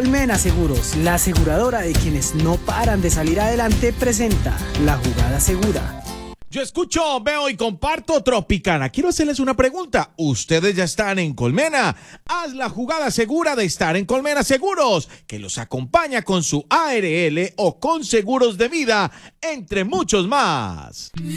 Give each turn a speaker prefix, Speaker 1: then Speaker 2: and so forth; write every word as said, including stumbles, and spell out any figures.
Speaker 1: Colmena Seguros, la aseguradora de quienes no paran de salir adelante, presenta La Jugada Segura.
Speaker 2: Yo escucho, veo y comparto Tropicana. Quiero hacerles una pregunta. ¿Ustedes ya están en Colmena? Haz la jugada segura de estar en Colmena Seguros, que los acompaña con su A R L o con seguros de vida, entre muchos más.